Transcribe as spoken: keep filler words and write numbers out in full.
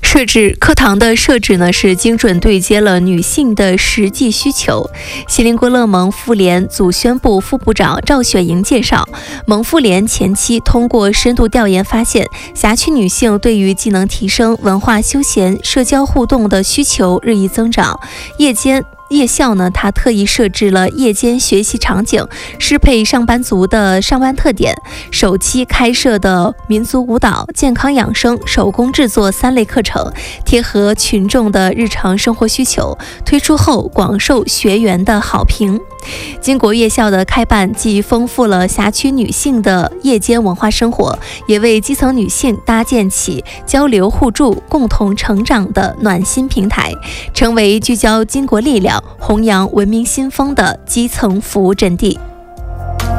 设置课堂的设置呢，是精准对接了女性的实际需求。锡林郭勒盟妇联组宣部副部长赵雪莹介绍，盟妇联前期通过深度调研发现，辖区女性对于技能提升、文化休闲、社交互动的需求日益增长。夜间夜校呢，它特意设置了夜间学习场景，适配上班族的上班特点。首期开设的民族舞蹈、健康养生、手工制作三类课程，贴合群众的日常生活需求，推出后广受学员的好评。经国夜校的开办，既丰富了辖区女性的夜间文化生活，也为基层女性搭建起交流互助、共同成长的暖心平台，成为聚焦巾帼力量、弘扬文明新风的基层服务阵地。